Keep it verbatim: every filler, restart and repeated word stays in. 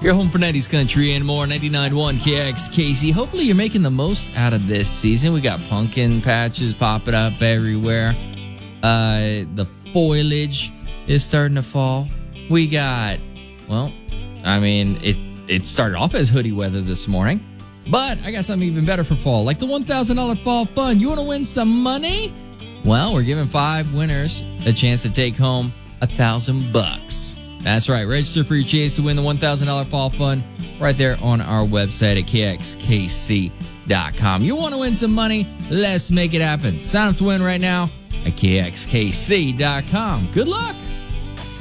Your home for nineties country and more, ninety-nine point one K X K C. Hopefully you're making the most out of this season. We got pumpkin patches popping up everywhere. Uh, the foliage is starting to fall. We got, well, I mean, it, it started off as hoodie weather this morning, but I got something even better for fall, like the one thousand dollars Fall Fund. You want to win some money? Well, we're giving five winners a chance to take home a thousand bucks. That's right. Register for your chance to win the one thousand dollars Fall Fund right there on our website at K X K C dot com. You want to win some money? Let's make it happen. Sign up to win right now at K X K C dot com. Good luck.